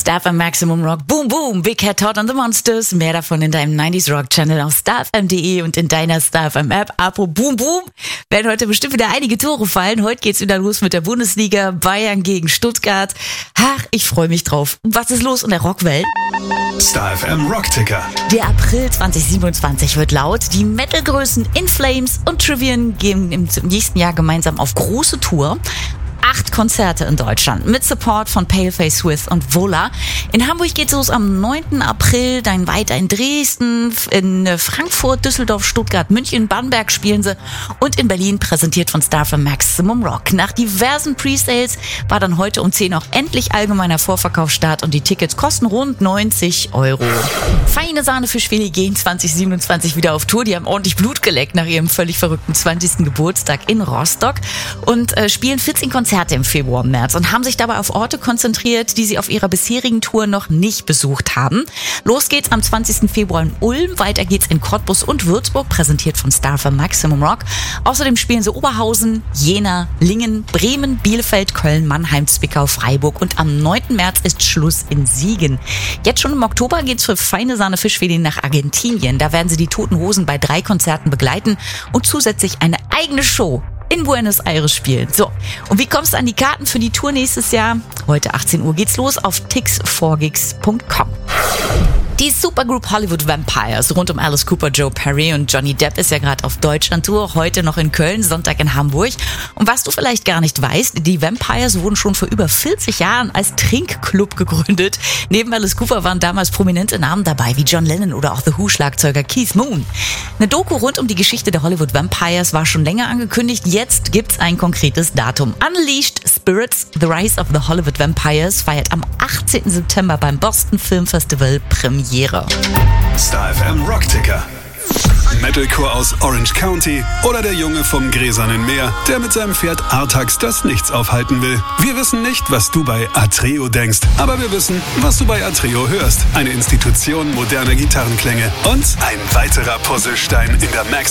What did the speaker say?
Star FM Maximum Rock, Boom Boom, Big Cat Todd and the Monsters. Mehr davon in deinem 90s Rock Channel auf starfm.de und in deiner Star FM App. Apropos Boom Boom, werden heute bestimmt wieder einige Tore fallen. Heute geht's wieder los mit der Bundesliga, Bayern gegen Stuttgart. Ach, ich freue mich drauf. Was ist los in der Rockwelt? Star FM Rockticker. Der April 2027 wird laut. Die Metalgrößen In Flames und Trivium gehen im nächsten Jahr gemeinsam auf große Tour. 8 Konzerte in Deutschland mit Support von Paleface Swiss und Vola. In Hamburg geht's los am 9. April, dann weiter in Dresden, in Frankfurt, Düsseldorf, Stuttgart, München, Bamberg spielen sie und in Berlin präsentiert von Star FM Maximum Rock. Nach diversen Presales war dann heute um 10 auch endlich allgemeiner Vorverkaufsstart und die Tickets kosten rund 90 €. Feine Sahne für Schweli gehen 2027 wieder auf Tour. Die haben ordentlich Blut geleckt nach ihrem völlig verrückten 20. Geburtstag in Rostock und spielen 14 Konzerte im Februar und März und haben sich dabei auf Orte konzentriert, die sie auf ihrer bisherigen Tour noch nicht besucht haben. Los geht's am 20. Februar in Ulm, weiter geht's in Cottbus und Würzburg, präsentiert von Star FM Maximum Rock. Außerdem spielen sie Oberhausen, Jena, Lingen, Bremen, Bielefeld, Köln, Mannheim, Zwickau, Freiburg und am 9. März ist Schluss in Siegen. Jetzt schon im Oktober geht's für feine Sahne Fischfilet nach Argentinien. Da werden sie die Toten Hosen bei 3 Konzerten begleiten und zusätzlich eine eigene Show in Buenos Aires spielen. So, und wie kommst du an die Karten für die Tour nächstes Jahr? Heute 18 Uhr geht's los auf tix4gigs.com. Die Supergroup Hollywood Vampires rund um Alice Cooper, Joe Perry und Johnny Depp ist ja gerade auf Deutschlandtour, heute noch in Köln, Sonntag in Hamburg. Und was du vielleicht gar nicht weißt, die Vampires wurden schon vor über 40 Jahren als Trinkclub gegründet. Neben Alice Cooper waren damals prominente Namen dabei, wie John Lennon oder auch The Who-Schlagzeuger Keith Moon. Eine Doku rund um die Geschichte der Hollywood Vampires war schon länger angekündigt, jetzt gibt's ein konkretes Datum. Unleashed Spirits, The Rise of the Hollywood Vampires feiert am 18. September beim Boston Film Festival Premiere. Star FM Rockticker. Metalcore aus Orange County oder der Junge vom Gräsernen Meer, der mit seinem Pferd Artax das Nichts aufhalten will. Wir wissen nicht, was du bei Atreo denkst, aber wir wissen, was du bei Atreo hörst. Eine Institution moderner Gitarrenklänge und ein weiterer Puzzlestein in der Max